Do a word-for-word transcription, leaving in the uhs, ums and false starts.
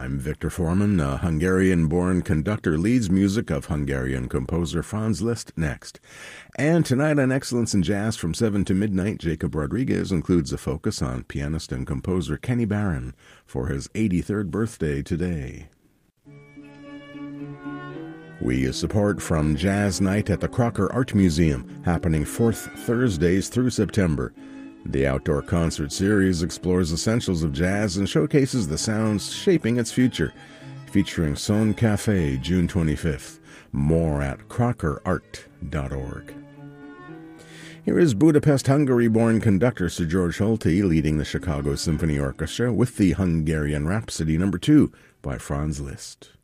I'm Victor Foreman. A Hungarian-born conductor leads music of Hungarian composer Franz Liszt next. And tonight on Excellence in Jazz from seven to midnight, Jacob Rodriguez includes a focus on pianist and composer Kenny Barron for his eighty-third birthday today. We support from Jazz Night at the Crocker Art Museum, happening fourth Thursdays through September. The outdoor concert series explores essentials of jazz and showcases the sounds shaping its future, featuring Son Cafe June twenty-fifth. More at crocker art dot org. Here is Budapest, Hungary-born conductor Sir George Solti leading the Chicago Symphony Orchestra with the Hungarian Rhapsody number two by Franz Liszt.